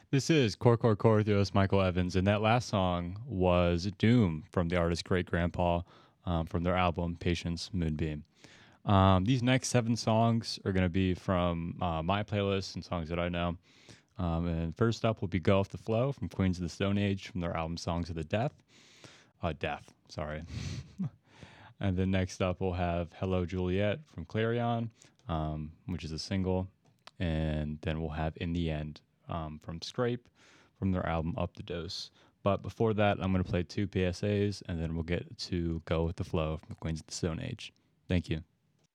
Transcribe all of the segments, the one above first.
This is Korthos, Michael Evans, and that last song was Doom from the artist Great Grandpa from their album Patience Moonbeam. These next seven songs are going to be from my playlist and songs that I know. And first up will be Go Off the Flow from Queens of the Stone Age from their album Songs of the Death, sorry. And then next up we'll have Hello Juliet from Clarion, which is a single. And then we'll have In the End from Scrape from their album Up the Dose. But before that, I'm going to play two PSAs, and then we'll get to Go With the Flow from Queens of the Stone Age. Thank you.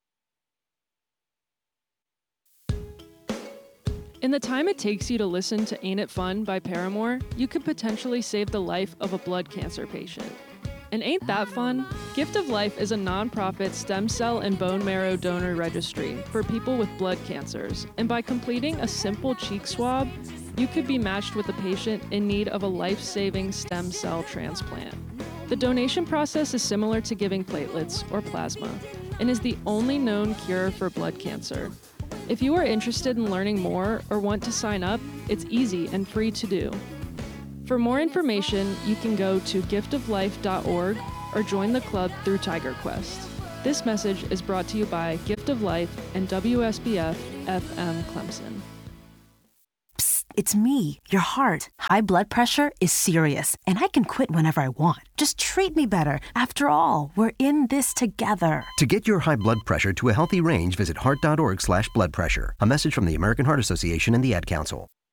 In the time it takes you to listen to Ain't It Fun by Paramore, you could potentially save the life of a blood cancer patient. And ain't that fun? Gift of Life is a nonprofit stem cell and bone marrow donor registry for people with blood cancers. And by completing a simple cheek swab, you could be matched with a patient in need of a life-saving stem cell transplant. The donation process is similar to giving platelets or plasma and is the only known cure for blood cancer. If you are interested in learning more or want to sign up, it's easy and free to do. For more information, you can go to giftoflife.org or join the club through TigerQuest. This message is brought to you by Gift of Life and WSBF FM Clemson. Psst, it's me, your heart. High blood pressure is serious, and I can quit whenever I want. Just treat me better. After all, we're in this together. To get your high blood pressure to a healthy range, visit heart.org/blood pressure. A message from the American Heart Association and the Ad Council.